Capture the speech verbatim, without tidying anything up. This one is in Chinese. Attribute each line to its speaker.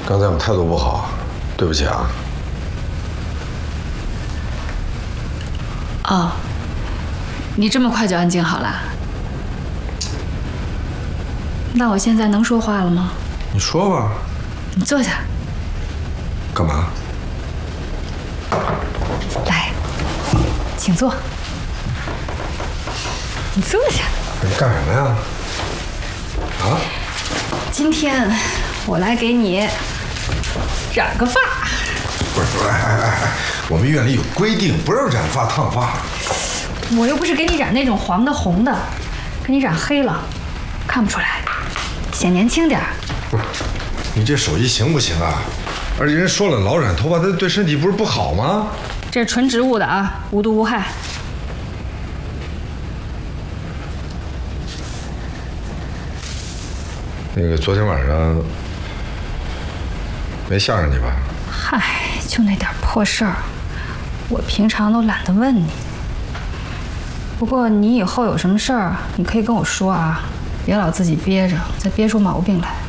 Speaker 1: 刚才我态度不好，对不起啊。
Speaker 2: 哦，你这么快就安静好了？那我现在能说话了吗？
Speaker 1: 你说吧。
Speaker 2: 你坐下。
Speaker 1: 干嘛？
Speaker 2: 来，请坐。你坐下。
Speaker 1: 你干什么呀？啊？
Speaker 2: 今天我来给你染个发。
Speaker 1: 不是，哎哎哎哎，我们院里有规定，不让染发烫发。
Speaker 2: 我又不是给你染那种黄的红的，给你染黑了，看不出来，显年轻点儿。
Speaker 1: 不是，你这手艺行不行啊？而且人说了，老染头发，它对身体不是不好吗？
Speaker 2: 这是纯植物的啊，无毒无害。
Speaker 1: 那个昨天晚上没吓着你吧？
Speaker 2: 嗨，就那点破事儿，我平常都懒得问你。不过你以后有什么事儿，你可以跟我说啊，别老自己憋着，再憋出毛病来。